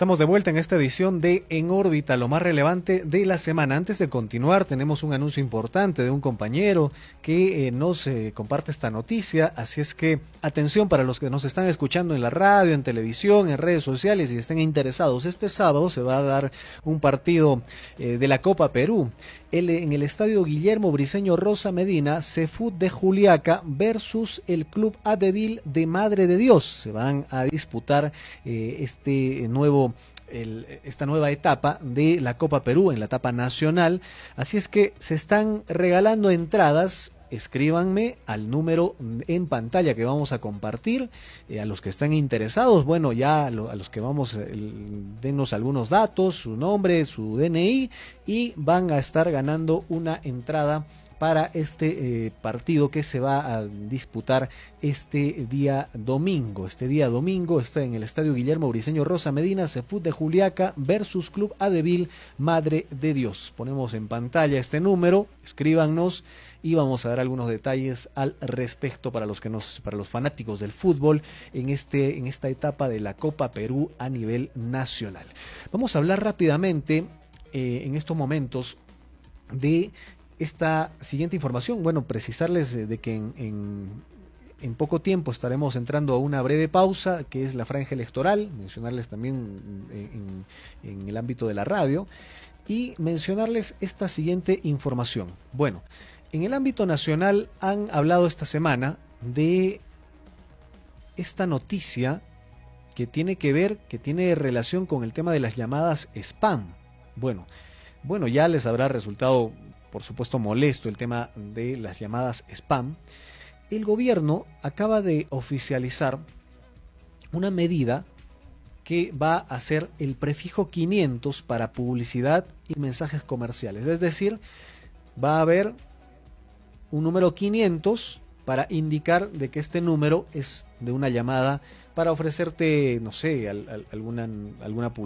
Estamos de vuelta en esta edición de En órbita, lo más relevante de la semana. Antes de continuar, tenemos un anuncio importante de un compañero que nos comparte esta noticia, así es que atención para los que nos están escuchando en la radio, en televisión, en redes sociales y estén interesados. Este sábado se va a dar un partido de la Copa Perú. En el estadio Guillermo Briceño Rosa Medina, Cefut de Juliaca versus el Club Adevil de Madre de Dios. Se van a disputar esta nueva etapa de la Copa Perú, en la etapa nacional. Así es que se están regalando entradas. Escríbanme al número en pantalla que vamos a compartir, a los que están interesados, bueno, ya a los que vamos, denos algunos datos, su nombre, su DNI, y van a estar ganando una entrada para este partido que se va a disputar este día domingo. Este día domingo está en el estadio Guillermo Briceño Rosa Medina, Cefut de Juliaca versus Club Adevil Madre de Dios. Ponemos en pantalla este número, escríbanos y vamos a dar algunos detalles al respecto para los fanáticos del fútbol en esta etapa de la Copa Perú a nivel nacional. Vamos a hablar rápidamente en estos momentos de esta siguiente información. Bueno, precisarles de que en poco tiempo estaremos entrando a una breve pausa, que es la franja electoral, mencionarles también en el ámbito de la radio, y mencionarles esta siguiente información. Bueno, en el ámbito nacional han hablado esta semana de esta noticia que tiene relación con el tema de las llamadas spam. Bueno, ya les habrá resultado, por supuesto, molesto el tema de las llamadas spam. El gobierno acaba de oficializar una medida que va a ser el prefijo 500 para publicidad y mensajes comerciales. Es decir, va a haber un número 500 para indicar de que este número es de una llamada para ofrecerte, no sé, alguna publicidad